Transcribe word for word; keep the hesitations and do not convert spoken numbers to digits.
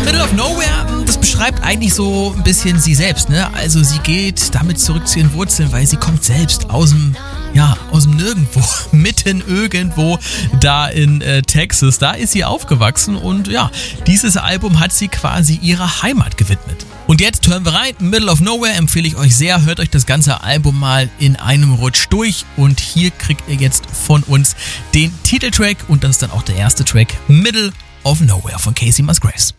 Middle of Nowhere, das beschreibt eigentlich so ein bisschen sie selbst, ne? Also sie geht damit zurück zu ihren Wurzeln, weil sie kommt selbst aus dem, ja, aus dem Nirgendwo, mitten irgendwo da in äh, Texas. Da ist sie aufgewachsen und ja, dieses Album hat sie quasi ihrer Heimat gewidmet. Und jetzt hören wir rein. Middle of Nowhere empfehle ich euch sehr. Hört euch das ganze Album mal in einem Rutsch durch. Und hier kriegt ihr jetzt von uns den Titeltrack und das ist dann auch der erste Track, Middle of Nowhere von Kacey Musgraves.